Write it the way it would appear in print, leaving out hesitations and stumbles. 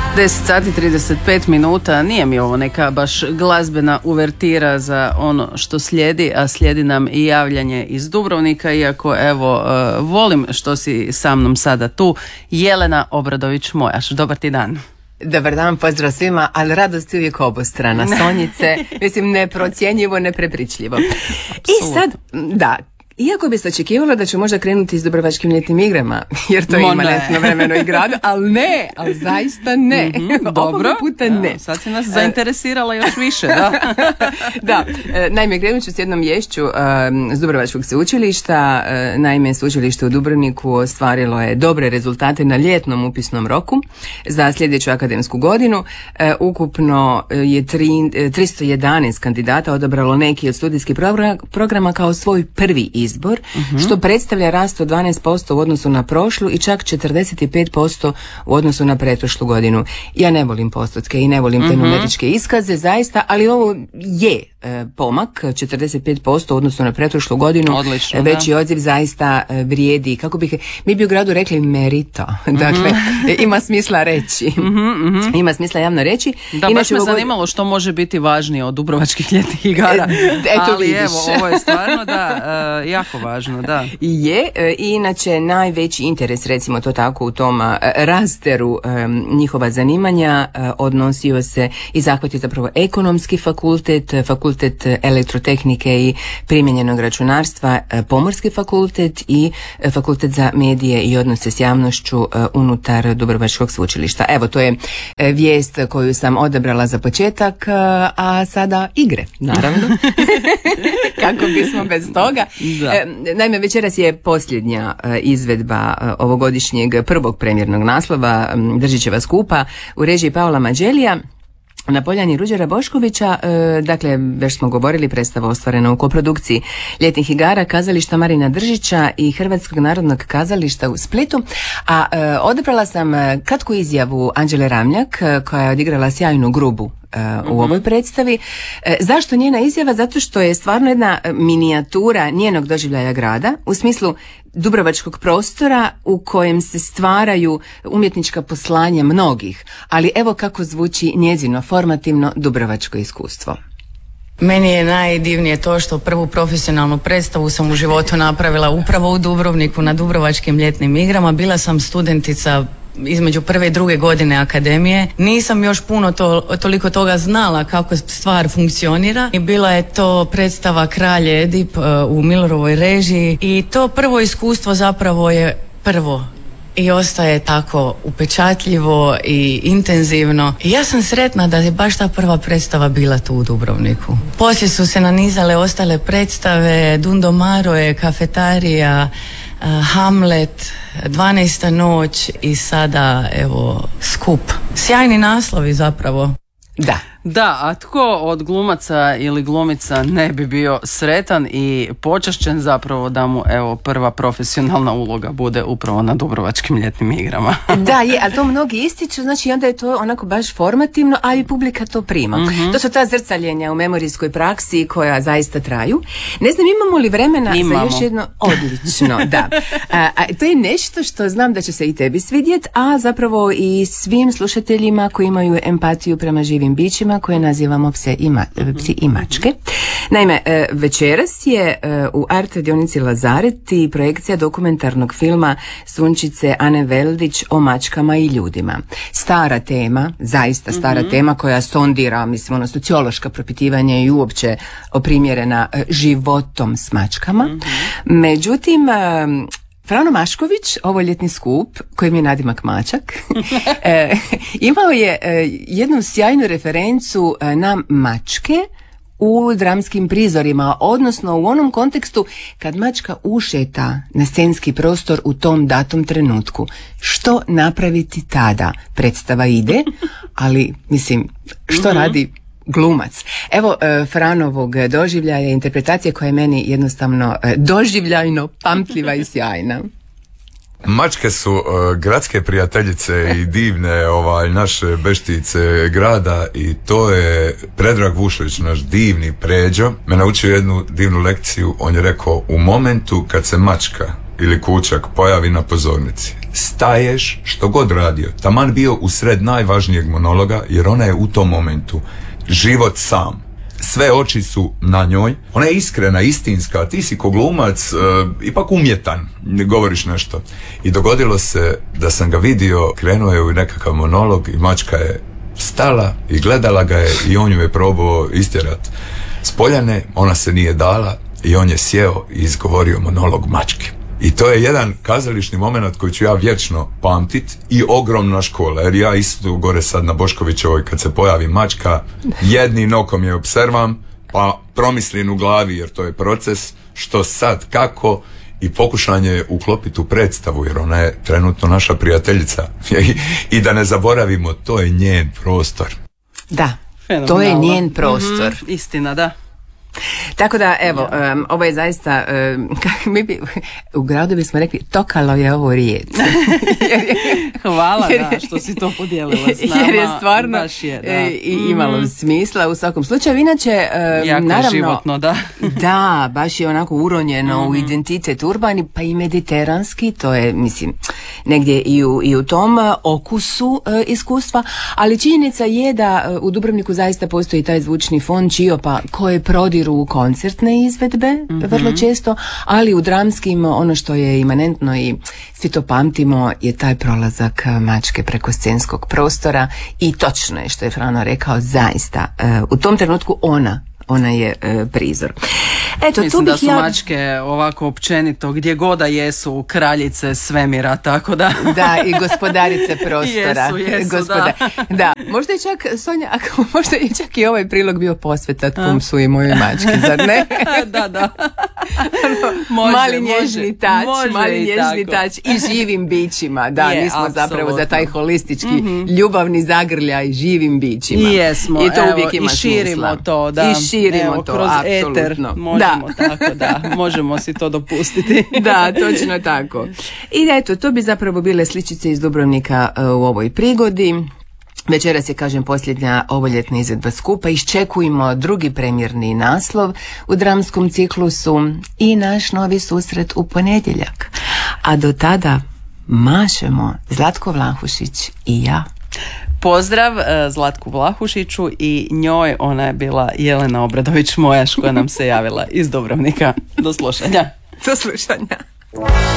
10 sati 35 minuta, nije mi ovo neka baš glazbena uvertira za ono što slijedi, a slijedi nam i javljanje iz Dubrovnika, iako evo volim što si sa mnom sada tu. Jelena Obradović-Mojaš, dobar ti dan. Dobar dan, pozdrav svima, ali radost je uvijek obostrana. Sonjice, mislim, neprocjenjivo, neprepričljivo. I sad, da, iako bi se očekivalo da ću možda krenuti s Dubrovačkim ljetnim igrama, jer to je imanentno vremeno i gradu, ali zaista ne. Dobro, puta ne. Ja, sad si nas zainteresirala još više, da. Da, naime, krenut ću s jednom vješću s Dubrovačkog sveučilišta. Naime, sveučilište u Dubrovniku ostvarilo je dobre rezultate na ljetnom upisnom roku za sljedeću akademsku godinu. Ukupno je 311 kandidata odabralo neki od studijskih programa kao svoj prvi izbor, što predstavlja rast od 12% u odnosu na prošlu i čak 45% u odnosu na pretprošlu godinu. Ja ne volim postotke i ne volim te numeričke iskaze, zaista, ali ovo je pomak, 45% u odnosu na pretprošlu godinu. Odlično, veći odziv zaista vrijedi, kako bih, mi bi u gradu rekli merito, dakle, ima smisla reći. Ima smisla javno reći. Da, baš me zanimalo što može biti važnije od Dubrovačkih ljetnih igara, ali vidiš. Evo, ovo je stvarno, da, jako važno, da. Je, inače najveći interes, recimo to tako, u tom rasteru njihova zanimanja odnosio se i zahvatio zapravo ekonomski fakultet, fakultet elektrotehnike i primijenjenog računarstva, pomorski fakultet i fakultet za medije i odnose s javnošću unutar Dubrovačkog sveučilišta. Evo, to je vijest koju sam odabrala za početak, a sada igre, naravno. Kako bismo bez toga. Naime, večeras je posljednja izvedba ovogodišnjeg prvog premijernog naslova Držićeva skupa u režiji Paola Mađelija na Poljani Ruđera Boškovića. Dakle, već smo govorili, predstava ostvarena u koprodukciji ljetnih igara, kazališta Marina Držića i Hrvatskog narodnog kazališta u Splitu. A odabrala sam kratku izjavu Anđele Ramljak, koja je odigrala sjajnu Grubu u ovoj predstavi. Zašto njena izjava? Zato što je stvarno jedna minijatura njenog doživljaja grada, u smislu dubrovačkog prostora u kojem se stvaraju umjetnička poslanja mnogih, ali evo kako zvuči njezino formativno dubrovačko iskustvo. Meni je najdivnije to što prvu profesionalnu predstavu sam u životu napravila upravo u Dubrovniku na Dubrovačkim ljetnim igrama. Bila sam studentica između prve i druge godine akademije. Nisam još puno toliko toga znala kako stvar funkcionira. I bila je to predstava Kralj Edip u Millerovoj režiji i to prvo iskustvo zapravo je prvo i ostaje tako upečatljivo i intenzivno. I ja sam sretna da je baš ta prva predstava bila tu u Dubrovniku. Poslije su se nanizale ostale predstave, Dundomaroje, Kafetarija, Hamlet, 12. noć i sada evo Skup. Sjajni naslovi zapravo. Da, a tko od glumaca ili glumica ne bi bio sretan i počašćen zapravo da mu evo prva profesionalna uloga bude upravo na Dubrovačkim ljetnim igrama. Da, je, ali to mnogi ističu, znači onda je to onako baš formativno, a i publika to prima. To su ta zrcaljenja u memorijskoj praksi koja zaista traju. Ne znam, imamo li vremena za još jedno? Odlično, da. A to je nešto što znam da će se i tebi svidjeti, a zapravo i svim slušateljima koji imaju empatiju prema živim bićima koje nazivamo psi i mačke. Naime, večeras je u art radionici Lazaret i projekcija dokumentarnog filma Sunčice Ane Veldić o mačkama i ljudima. Stara tema, zaista stara tema koja sondira, mislim, ono sociološka propitivanja i uopće oprimjerena životom s mačkama. Međutim, Frano Mašković, ovo ljetni skup, kojim je nadimak Mačak, imao je jednu sjajnu referencu na mačke u dramskim prizorima, odnosno u onom kontekstu kad mačka ušeta na scenski prostor u tom datom trenutku. Što napraviti tada? Predstava ide, ali mislim, što radi glumac? Evo Franovog doživljaja, interpretacije koja je meni jednostavno doživljajno pamtljiva i sjajna. Mačke su gradske prijateljice i divne naše beštice grada i to je Predrag Vušović, naš divni Pređo, me naučio jednu divnu lekciju. On je rekao: u momentu kad se mačka ili kućak pojavi na pozornici, staješ što god radio, taman bio usred najvažnijeg monologa, jer ona je u tom momentu život sam. Sve oči su na njoj, ona je iskrena, istinska, ti si ko glumac ipak umjetan, govoriš nešto. I dogodilo se da sam ga vidio, krenuo je u nekakav monolog i mačka je stala i gledala ga je i on ju je probao istjerat s poljane, ona se nije dala i on je sjeo i izgovorio monolog mačke. I to je jedan kazališni moment koji ću ja vječno pamtit i ogromna škola, jer ja isto gore sad na Boškovićevoj kad se pojavi mačka, jednim okom je observam, pa promislim u glavi, jer to je proces, što sad, kako, i pokušanje je uklopiti u predstavu, jer ona je trenutno naša prijateljica. I da ne zaboravimo, to je njen prostor. Da, to je njen prostor. Istina, da. Tako da, evo, ovo je zaista, u gradu bismo rekli, tokalo je ovo riječ. Hvala što si to podijelila s nama. Jer je stvarno i imalo smisla u svakom slučaju. Inače, jako naravno, životno, da. Da, baš je onako uronjeno u identitet urbani, pa i mediteranski, to je, mislim, negdje i u tom okusu iskustva, ali činjenica je da u Dubrovniku zaista postoji taj zvučni fond Čiopa koje prodiru u koncertne izvedbe, vrlo često, ali u dramskim ono što je imanentno i svi to pamtimo je taj prolazak mačke preko scenskog prostora i točno je što je Frano rekao, zaista u tom trenutku ona je prizor. Eto, mislim da su mačke ovako općenito gdje god da jesu kraljice svemira, tako da. Da, i gospodarice prostora. Jesu, da. Možda je čak, Sonja, možda je čak i ovaj prilog bio posvetat Pumsu i mojoj mački, zar ne? Da. Mali nježni tač i živim bićima. Da, mi smo zapravo za taj holistički ljubavni zagrljaj živim bićima. Jesmo, i to uvijek ima i širimo smisla. to, da. I širimo evo, to, kroz apsolutno. Eter možemo tako, da. Možemo si to dopustiti. Da, točno tako. I eto, to bi zapravo bile sličice iz Dubrovnika u ovoj prigodi. Večeras je, kažem, posljednja ovoljetna izvedba skupa. Iščekujemo drugi premijerni naslov u dramskom ciklusu i naš novi susret u ponedjeljak. A do tada mašemo Zlatko Vlahušić i ja. Pozdrav Zlatku Vlahušiću i njoj, ona je bila Jelena Obradović Mojaš koja nam se javila iz Dubrovnika. Do slušanja. Do slušanja.